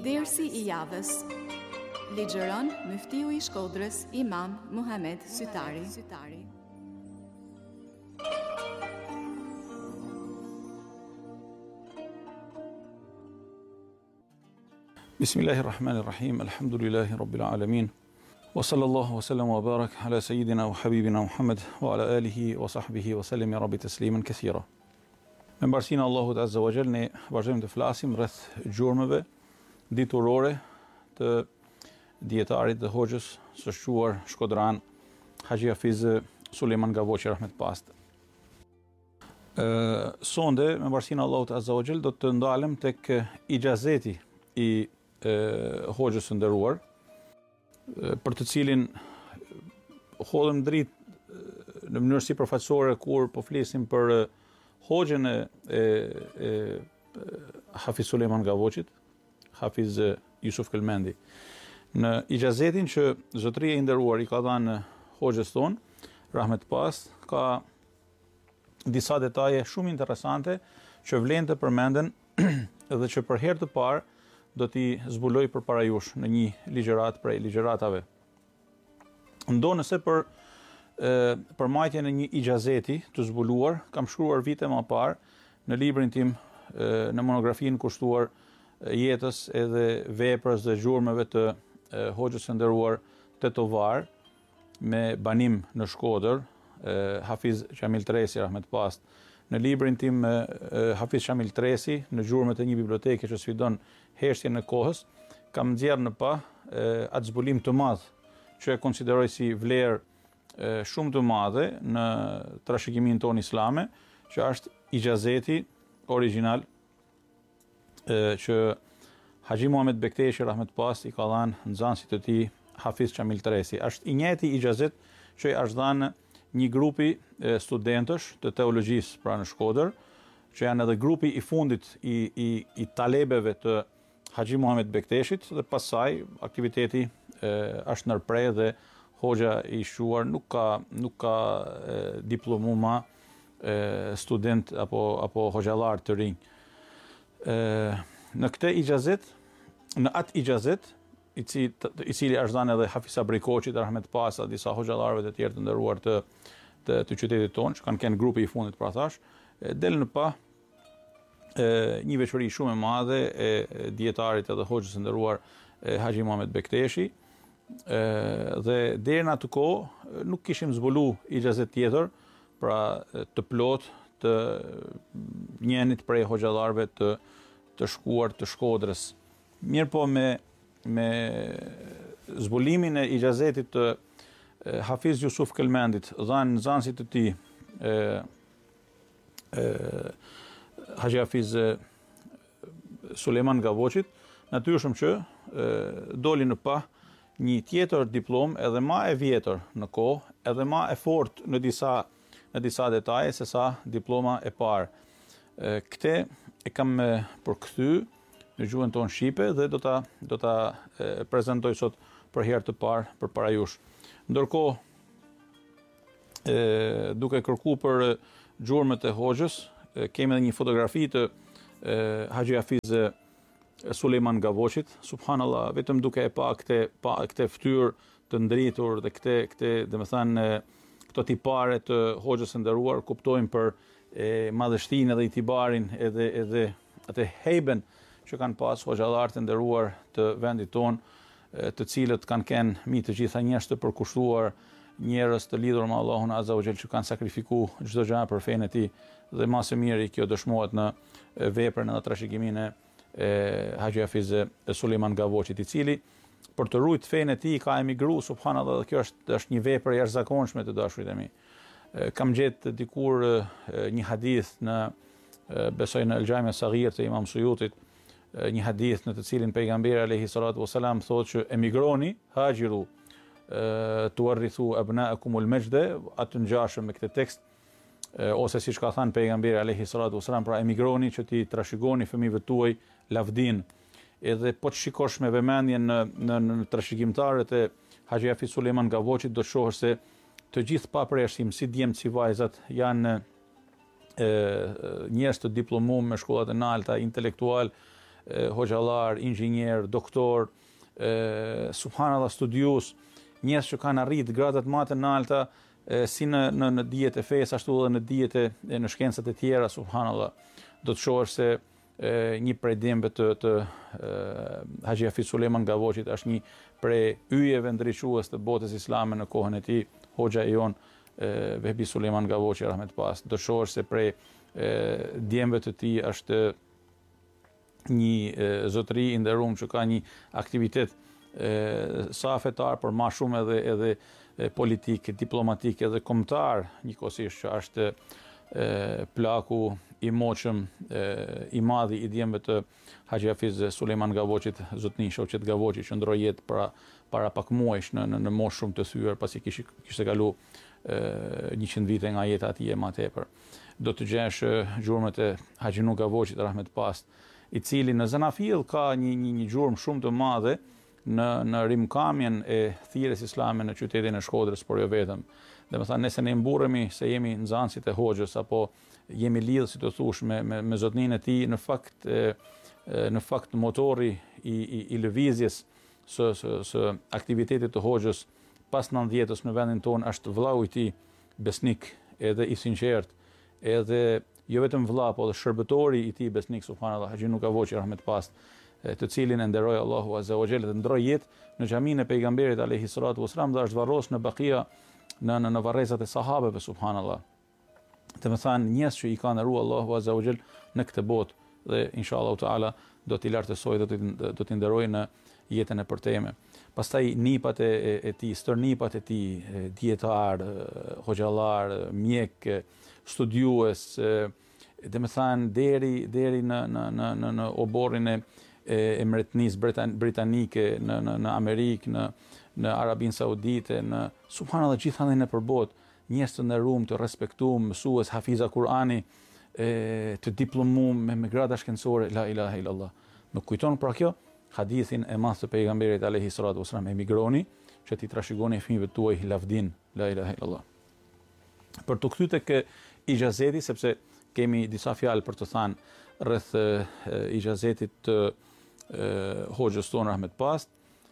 Dersi I javës. Ligjeron Muftiu I Shkodrës Imam Muhamet Sytari. Bismillahirrahmanirrahim. Alhamdulillahi rabbil alamin. Wa sallallahu wa sallam wa barak ala sayyidina wa habibina Muhammad wa ala alihi wa sahbihi wa sallim ya rabbi tasliman kathira. Me mbarsinë Allahut Azza wa Jall ne vazhdojmë të flasim rreth gjurmëve diturore të dietarit dhe hoxhës së shquar shkodran Haxhi Hafiz Sulejman Gavoqi rahmet past. Sonde me mbarsinë Allahut Azza wa Jall do të ndalem tek ijazeti I hoxhës së nderuar, për të cilin hodhëm dritë në mënyrë sipërfaqësore kur po flisim për hoxhën e Hafiz Sulejman Gavoqit, Hafiz Jusuf Kelmendi. Në ijazetin që zotëria I nderuar I ka dhënë hoxhës ton, rahmet pas, ka disa detaje shumë interesante që vlen të përmenden dhe që për herë të parë do t'i zbuloj përpara jush në një ligjërat prej ligjëratave. Ndo nëse për përmajtjen e një ijazeti të zbuluar, kam shkruar vite më parë në librin tim në monografinë kushtuar jetës edhe veprës dhe gjurmëve të hoxhës së nderuar Tetovar me banim në Shkodër, Hafiz Shamil Tresi rahmet past. Në librin tim Hafiz Shamil Tresi, në gjurmët e një biblioteke që sfidon heshtjen e kohës, kam nxjerrë në pa atë zbulim të madh që e konsideroj si vlerë shumë të madhe në trashëgimin tonë islame, që është ijazeti original që Haxhi Muhamet Bekteshi rahmet pas I ka dhënë nxënësit të tij Hafiz Shamil Tresi. Është I njëjti ijazet që I është dhënë një grupi studentësh të teologjisë pra në Shkodër, që janë edhe grupi I fundit I talebeve të Haxhi Muhamet Bekteshit, dhe pasaj aktiviteti është ndërprer dhe hoxha I shquar nuk ka diplomuma student apo hoxhallar të rinj. Në këtë ijazet, në atë ijazet I cili është dhënë edhe Hafiz Abrikoçit rahmet pas disa hoxhallarëve të tjerë të nderuar të qytetit tonë, që kanë qenë grupi I fundit pra thash, del në pa një veçori shumë e madhe e dietarit edhe hoxhës së nderuar Haxhi Muhamet Bekteshi, dhe deri në atë kohë nuk kishim zbulu ijazet tjetër, pra të plot të njenit prej hoxhallarëve të shkuar të Shkodrës. Mirë po me zbulimin e ijazetit të Hafiz Jusuf Kelmendit dhënë nxënësit të tij Haxhi Hafiz Sulejman Gavoqit, natyrshëm që doli në pa një tjetër diplom edhe më e vjetër në kohë, edhe më e fortë në disa detaje se sa diploma e parë. Këtë e kam përkthy në gjuhën tonë shqipe dhe do ta prezantoj sot për herë të parë përpara jush. Ndërkohë, duke kërkuar për gjurmët e hoxhës, kemi edhe një fotografi të Haxhi Hafiz Sulejman Gavoqit. Subhanallahu, vetëm duke e pa këtë fytyrë të ndritur dhe këtë domethënë këto tipare të hoxhës së nderuar, kuptojmë për madhështinë edhe itibarin edhe atë hejben që kanë pas hoxhallar të nderuar të vendit tonë, të cilët kanë kenë mi të gjitha njerëz të përkushtuar, njerëz të lidhur me Allahun Azza wa Jall që kanë sakrifikuar çdo gjë për fenë e tij, dhe më së miri kjo dëshmohet në veprën edhe trashëgimin e Haxhi Hafiz Sulejman Gavoqit, I cili për të ruajtur fenë e tij ka emigruar, subhanallahu, dhe kjo është një vepër e jashtëzakonshme të dashurit e mi. Kam gjetë dikur një hadith në besoj në El Jami Saghir të Imam Suyutit, një hadith në të cilin pejgamberi alayhi salatu wasalam thotë që emigroni, hajiru, tuarrithu abnaakumul majda, atë ngjashëm me këtë tekst, ose siç ka thënë pejgamberi alayhi salatu wasalam, pra emigroni që ti trashëgoni fëmijëve tuaj lavdin. Edhe po të shikosh me vëmendje në trashëgimtarët e Haxhi Hafiz Sulejman Gavoqit, do të shohësh se të gjithë pa përjashtim, si djemtë si vajzat, janë njerëz të diplomuar me shkollat e larta, intelektual, hoxhallar, inxhinier, doktor, subhanallahu studius, njerëz që kanë arrit gradat më të larta si në dijet e fesë ashtu edhe në dijet e në shkencat e tjera, subhanallahu. Do të shohësh se një prej dëmbëve të Haxhi Hafiz Sulejman Gavoçit është një prej yjeve ndriçues të botës islame në kohën e tij, hoxha e jon Vehbi Sulejman Gavoçi rahmet pas. Do shohësh se prej djemve të tij është një zotëri i nderuar që ka një aktivitet sa fetar, por më shumë edhe politik, diplomatik edhe kombëtar njëkohësisht, që është plaku i moqëm i madhi i djemve të Haxhi Hafiz Sulejman Gavoçit, zotni Shoqet Gavoçi, që ndroi jetë para pak muajsh në moshë shumë të thyer, pasi kishte kalu 100 vite nga jeta atij e më tepër. Do të gjesh gjurmët e Haxhinuk Gavoçit rahmet pas, i cili në Zanafill ka një gjurmë shumë të madhe në rimkamjen e thirrjes islame në qytetin e Shkodrës, por jo vetëm. Domethënë nëse ne mburremi se jemi nxënësit e hoxhës apo jemi lidhur, si të thush, me zotnin e tij, në fakt motori i lëvizjes së aktivitetit të hoxhës pas 90-s në vendin tonë është vllau i tij, besnik, edhe i sinqert, edhe jo vetëm vlla, po edhe shërbëtori i tij besnik, subhanallahu, Haxhinuk Gavoçi rahmet pas, të cilin e nderoi Allahu azza wa jalla, të ndroi jetë në xhaminë e pejgamberit alayhi salatu wasalam, dhe është varros në Bakia në varrezat e sahabeve, subhanallahu. Domethënë njerëz që i kanë nderuar Allahu azza wa jalla në këtë botë, dhe inshallah taala do t'i lartësoj, do t'i nderoj në jetën e përteme. Pastaj nipat e tij, stërnipat e tij, dietar, hoxhallar, mjek, studiues, domethënë deri në oborrin e mbretënisë britanike në Amerikë, në Arabinë Saudite, në subhanallahu gjithandaj në përbot, njerëz të nderuar, të respektuar, mësues, hafiza Kur'ani, të diplomuar me grada shkencore, la ilaha illallah. Më kujton pra kjo hadithin e madh të pejgamberit alayhi salatu wasallam, emigroni që ti trashëgoni fëmijëve tuaj lavdin, la ilaha illallah. Për të kthyer tek ijazeti, sepse kemi disa fjalë për të thënë rreth ijazetit të hoxhës tonë rahmet pas,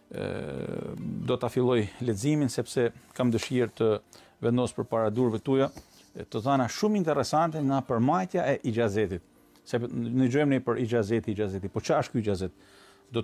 do ta filloj leximin sepse kam dëshirë të vendos përpara durve tuaja të dhëna shumë interesante nga përmbajtja e ijazetit. Sepse ne dëgjojmë për ijazeti, po çfarë është ky ijazet? Do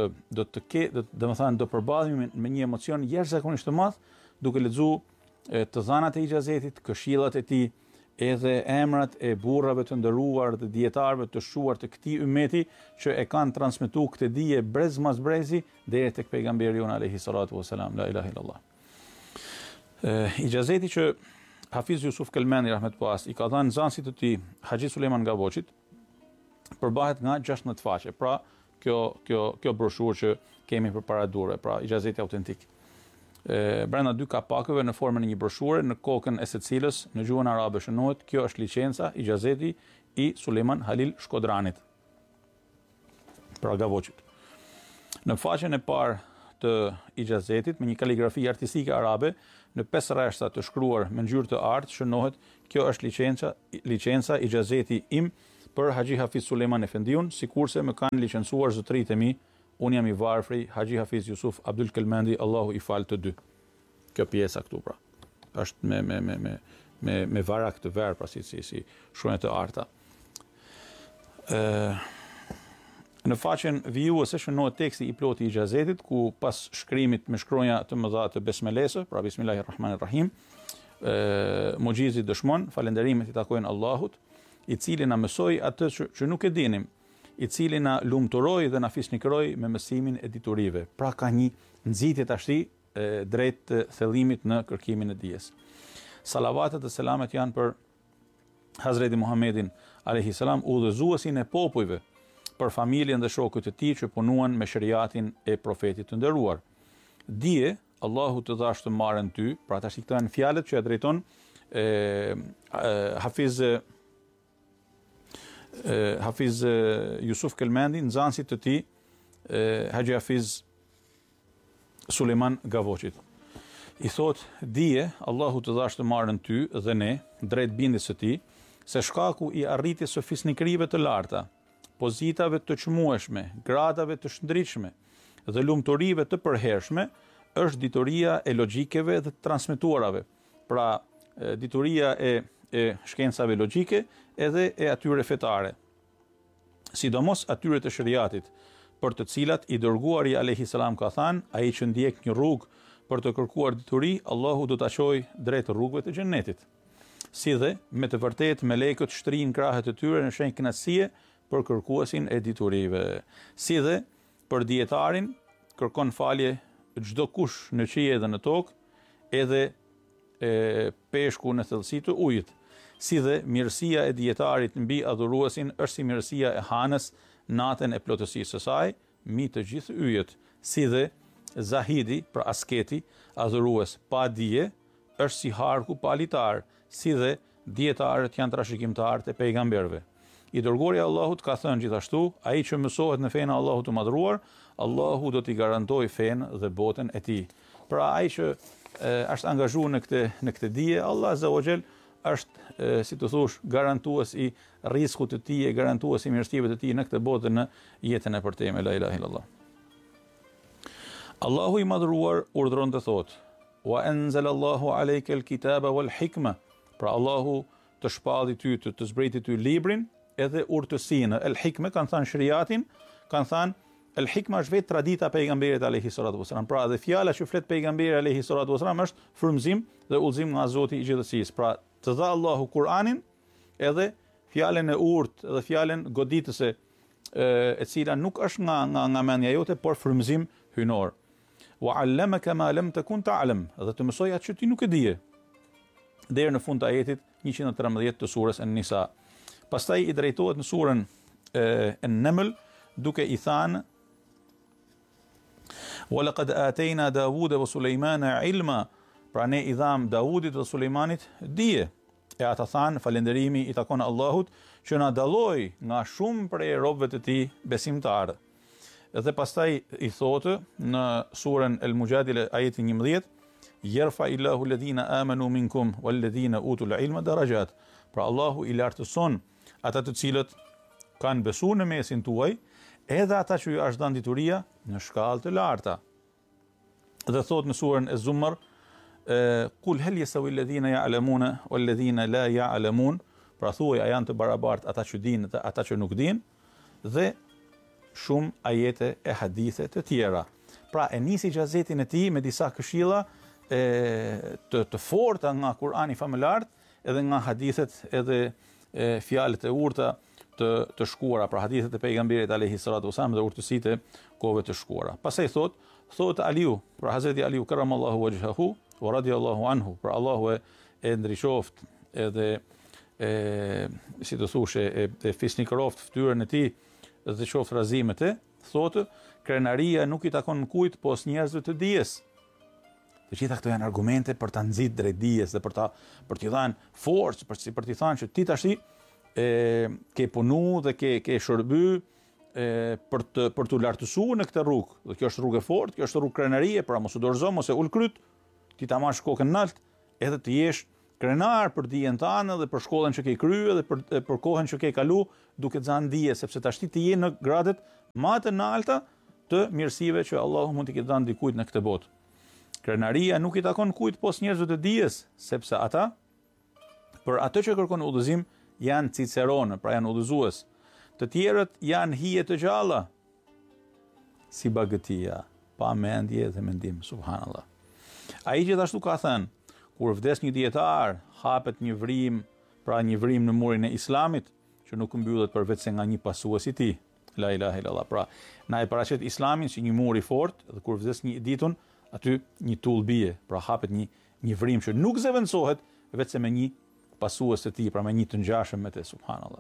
të përballemi me një emocion jashtëzakonisht të madh duke lexuar të dhënat e ijazetit, këshillat e tij, edhe emrat e burrave të nderuar dhe dietarëve të shuar të këtij ummeti që e kanë transmetuar këtë dije brez mas brezi deri tek pejgamberi jon alayhi salatu wasalam, la ilaha illallah. Ijazeti që Hafiz Jusuf Kelmendi rahmet pas i ka dhënë nxënësit të tij Haxhi Sulejman Gavoçit përbahet nga 16 faqe. Pra kjo broshurë që kemi përpara durve, pra ijazeti autentik. Brenda 2 kapakëve në formën e një broshure, në kokën e secilës në gjuhën arabe shënohet: kjo është licenca, ijazeti i Sulejman Halil Shkodranit, pra Gavoçit. Në faqen e parë të ijazetit, me një kaligrafi artistike arabe, në 5 rreshta të shkruar me ngjyrë të artë, shënohet: kjo është licenca ijazeti im për Haxhi Hafiz Sulejman Efendiun, sikurse më kanë licencuar zotëritë e mi. Unë jam i varfri, Haxhi Hafiz Jusuf Abdul Kelmendi, Allahu i fal të dy. Kjo pjesa këtu pra. Është me varak të verë, pra si shkronjë të arta. Në faqen vijuese shënohet teksti i plotë i ijazetit, ku pas shkrimit me shkronja të mëdha të besmelesë, pra Bismillahirrahmanirrahim, Muxhizi dëshmon, falënderimet i takojnë Allahut, i cili na mësoi atë që nuk e dinim, i cili na lumturoi dhe na fisnikroi me mësimin e diturive. Pra ka një nxitje tashti drejt thellimit në kërkimin e dijes. Salavatet dhe selamet janë për Hazreti Muhammedin alayhi salam, udhëzuesin e popujve, për familjen dhe shokët e tij që punuan me shariatin e profetit të nderuar. Dije, Allahu të dhash të marrën ty, pra tash këto janë fjalët që ja drejton Hafiz Jusuf Kelmendi, nxënësit të tij Haxhi Hafiz Sulejman Gavoçit. I thot: dije, Allahu të dhash të marrën ty dhe ne, drejt bindjes së tij, se shkaku i arritjes së fisnikërive të larta, pozitave të çmueshme, gradave të shndritshme dhe lumturive të përhershme është dituria e logjikeve dhe të transmetuarave. Pra, dituria e shkencave logjike edhe e atyre fetare. Sidomos atyre të shariatit, për të cilat i dërguari alayhi salam ka thënë, ai që ndjek një rrugë për të kërkuar dituri, Allahu do ta çojë drejt rrugëve të xhennetit. Si dhe me të vërtetë melekët shtrinë krahët e tyre në shenjë kënaqësie për kërkuesin e diturive. Si dhe për dietarin kërkon falje çdo kush në qiell dhe në tokë, edhe peshku në thellësi të ujit. Si dhe mirësia e dietarit mbi adhuruesin është si mirësia e hanës natën e plotësisë së saj mbi të gjithë yjet. Si dhe zahidi, pra asketi, adhurues pa dije, është si harku pa litar. Si dhe dietarët janë trashëgimtarë të pejgamberëve. I dërguari i Allahut ka thënë gjithashtu, ai që mësohet në fenë e Allahut të madhruar, Allahu do t'i garantojë fenë dhe botën e tij. Pra ai që është angazhuar në këtë dije, Allah Azza wa Jall është, si të thosh, garantues i rrezikut të tij, garantues i mirësive të tij në këtë botë në jetën e përteme. La ilaha illallah. Allahu i madhruar urdhron të thotë: "Wa anzala Allahu alayka al-kitaba wal-hikma." Pra Allahu të shpalli ty, të zbriti ty librin edhe urtësinë. El-hikme kanë thënë shariatin, kanë thënë el-hikma është vetë tradita e pejgamberit alayhi salatu wasalam. Pra edhe fjala që flet pejgamberi alayhi salatu wasalam është frymëzim dhe udhëzim nga Zoti i gjithësisë. Pra të dha Allahu Kur'anin edhe fjalën e urtë dhe fjalën goditëse e cila nuk është nga mendja jote, por frymëzim hynor. Wa 'allamaka ma lam takun ta'lam, dhe të mësoj atë që ti nuk e dije. Deri në fund të ajetit 113 të surës An-Nisa. Pastaj i drejtohet në surën An-Naml duke i thënë: "Wa laqad atayna Dawuda wa Sulaymana 'ilma." Pra ne i dham Davudit dhe Sulejmanit dije. E ata thanë, falënderimi i takon Allahut që na dalloi nga shumë prej robëve të tij besimtarë. Dhe pastaj i thotë në surën El-Mujadile ajeti 11: "Yarfa illahu alladhina amanu minkum walladhina utul ilma darajat." Pra Allahu i lartëson ata të cilët kanë besuar në mesin tuaj, edhe ata që ju është dhënë dituria në shkallë të larta. Dhe thotë në surën Ez-Zumar: "Qul hal yasawi alladhina ya'lamuna walladhina la ya'lamun." Pra thuaj, a janë të barabartë ata që dinë dhe ata që nuk dinë, dhe shumë ajete e hadithe të tjera. Pra e nisi xhazetin e tij me disa këshilla të forta nga Kur'ani famëlart, edhe nga hadithet edhe fjalët e urta të shkuara, pra hadithet e pejgamberit alayhi salatu wasallam dhe urtësitë e kohëve të shkuara. Pastaj thot Aliu, pra Hazreti Aliu karamallahu wajhahu wa radiyallahu anhu, pra Allahu e ndriçoft edhe si të thosh e fisnikroft fytyrën e tij dhe qoft razimet e, thotë, krenaria nuk i takon kujt pos njerëzve të dijes. Të gjitha këto janë argumente për ta nxit drejt dijes dhe për t'i dhënë forcë, për t'i thënë që ti tash ke punu dhe ke shërby për t'u lartësuar në këtë rrugë. Dhe kjo është rrugë e fortë, kjo është rrugë krenarie, pra mos u dorëzo, mos e ul kryt, ti ta marrësh kokën nalt, edhe të jesh krenar për dijen tënde dhe për shkollën që ke kryer dhe për kohën që ke kalu duke zënë dije, sepse tash ti je në gradet më të larta të mirësive që Allahu mund t'i ketë dhënë dikujt në këtë botë. Krenaria nuk i takon kujt pos njerëzve të dijes, sepse ata për atë që kërkon udhëzim janë ciceronë, pra janë udhëzues. Të tjerët janë hije të gjalla, si bagëtia, pa mendje dhe mendim, subhanallah. Ai gjithashtu ka thënë, kur vdes një dietar, hapet një vrim, pra një vrim në murin e Islamit, që nuk mbyllet përveç se nga një pasues i tij. La ilaha illallah. Pra, na e paraqet Islamin si një mur i fortë, dhe kur vdes një ditun, aty një tull bie, pra hapet një vrim që nuk zëvendësohet veç se me një pasues të tij, pra me një të ngjashëm me të, subhanallah.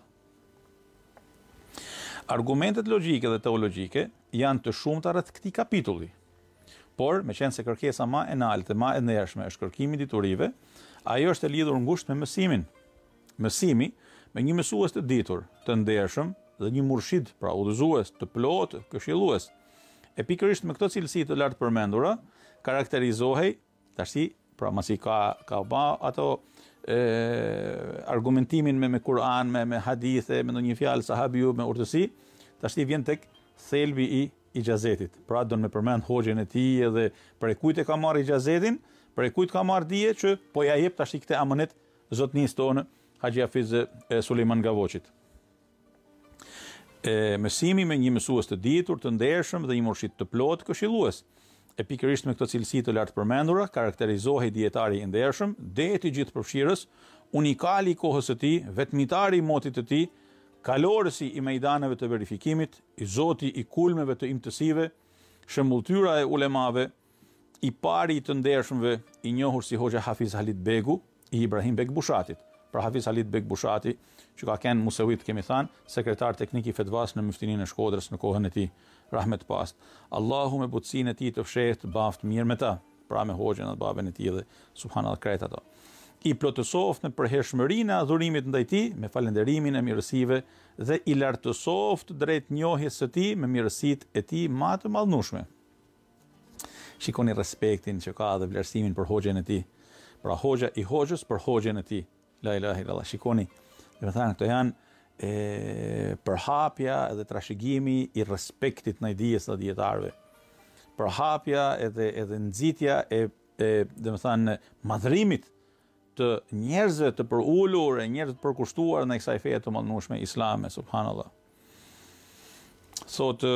Argumentet logjike dhe teologjike janë të shumta rreth këtij kapitulli. Por, meqense se kërkesa më e lartë, më e ndershme është kërkimi i diturive, ajo është e lidhur ngushtë me mësimin. Mësimi me një mësues të ditur, të ndershëm dhe një murshid, pra udhëzues të plotë, këshillues. E pikërisht me këto cilësi të lartë përmendura, karakterizohej tash, pra masi ka ba ato argumentimin me Kur'an, me hadithe, me ndonjë fjalë sahabiu me urtësi, tash vjen tek thelbi i ixhazetit. Pra do me përmend hoxhen e tij edhe prej kujt e ka marrë ixhazetin, prej kujt ka marrë dije që po ja jep tash këtë amanet zotnisë tonë Haxhi Hafiz Sulejman Gavoçit. Mësimi me një mësues të ditur, të ndershëm dhe një murshid të plot këshillues. E pikërisht me këto cilësi të lartë përmendura, karakterizohej dietari i ndershëm, deti gjithëpërfshirës, unikali i kohës së tij, vetmitari i motit të tij, kalorësi i mejdaneve të verifikimit, i zoti i kulmeve të imtësive, shembulltyra e ulemave, i pari i të ndershëmve, i njohur si Hoxha Hafiz Halit Begu, i Ibrahim Beg Bushatit. Pra Hafiz Halit Beg Bushati, që ka qenë Musevit, kemi thënë, sekretar teknik i fetvas në Myftininë e Shkodrës në kohën e tij, rahmet past. Allahu me butësinë e tij të fshehtë baft mirë me ta, pra me hoxhen e babën e tij dhe subhanallahu krejt ato. I plotësoft në përhershmërinë e adhurimit ndaj tij, me falënderimin e mirësive dhe i lartësoft drejt njohjes së tij me mirësitë e tij më të mallnueshme. Shikoni respektin që ka dhe vlerësimin për hoxhen e tij. Pra hoxha i hoxhës për hoxhen e tij. La ilaha illallah. Shikoni, do të thënë këto janë përhapja edhe trashëgimi i respektit ndaj dijes së dietarëve. Përhapja edhe nxitja e do të thënë madhërimit të njerëzve të përulur, e njerëz të përkushtuar në kësaj feje të mallnueshme islame, subhanallahu. Sot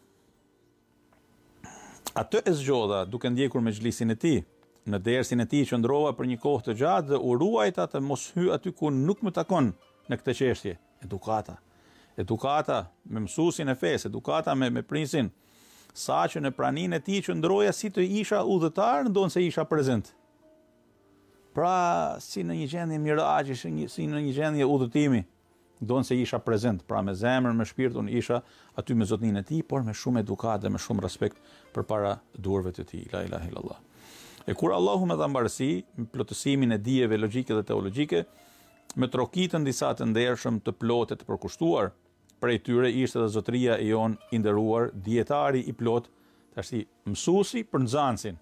atë e zgjodha duke ndjekur mexhlisin e tij. Në dersin e tij qëndrova për një kohë të gjatë dhe u ruajta të mos hy aty ku nuk më takon në këtë çështje. Edukata me mësuesin e fesë, edukata me prinsin, saqë në praninë e tij qëndroja si të isha udhëtar, ndonse isha prezent. Pra si në një gjendje miraqi, si në një gjendje udhëtimi, ndonse isha prezent, pra me zemrën, me shpirtin isha aty me zotninë e tij, por me shumë edukat dhe me shumë respekt përpara durve të tij. La ilaha illallah. E kur Allahu me dha mbarësi, me plotësimin e dijeve logjike dhe teologjike, me trokitën disa të ndershëm, të plotë, të përkushtuar, prej tyre ishte edhe zotëria e jon i nderuar, dietari i plot, tash mësuesi për nxënësin.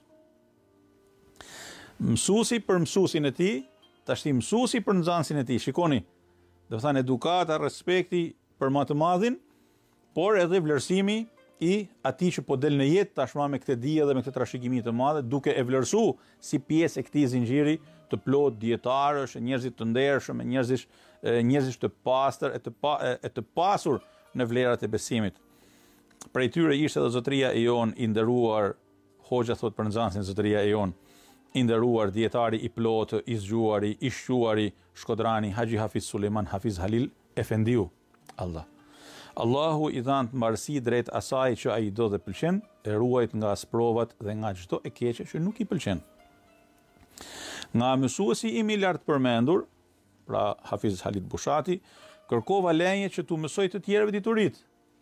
Mësuesi për mësuesin e tij, tash mësuesi për nxënësin e tij. Shikoni, do të thënë edukata, respekti për më të madhin, por edhe vlerësimi i atij që po del në jetë tashmë me këtë dije dhe me këtë trashëgimi të madhe, duke e vlerësuar si pjesë e këtij zinxhiri të plot dietarësh, njerëzit të ndershëm, njerëzish të pastër e të pasur në vlerat e besimit. Prej tyre ishte edhe zotëria e jon i nderuar, hoxha thot për nxënësin zotëria e jon i nderuar, dietari i plot, i zgjuari, i shquari, shkodrani, Haxhi Hafiz Sulejman Hafiz Halil Efendiu. Allahu i dhan mbarësi drejt asaj që ai do dhe pëlqen, e ruajt nga asprovat dhe nga çdo e keqe që nuk i pëlqen. Nga mësuesi im i lartë përmendur, pra Hafiz Halit Bushati, kërkova leje që t'u mësoj të tjerëve diturit.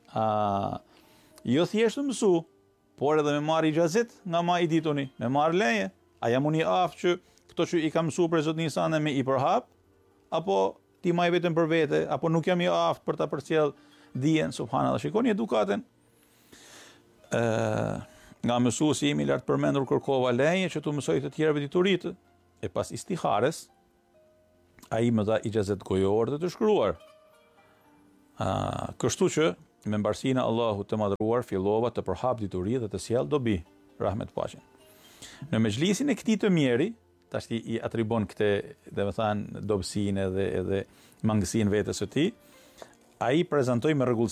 Jo thjesht të mësu, por edhe me marrë ixhazet nga ma i dituni, me marrë leje. A jam unë i aftë që këto që i kam mësu për zotnisë sane me i përhap, apo ti maj vetëm për vete, apo nuk jam i aftë për ta përcjell dijen, subhanallahu. Shikoni edukatën. Nga mësuesi im i lartë përmendur kërkova leje që t'u mësoj të tjerëve diturit, e pas istihares, ai më dha ixhazet gojor dhe të shkruar. Kështu që me mbarësinë e Allahut të madhëruar fillova të përhap dituri dhe të sjell dobi, rahmet paqen. Në mexhlisin e këtij të mjeri, tash i atribon këtë, domethënë dobësinë edhe mangësinë vetes së tij, ai prezantoi me rregullsi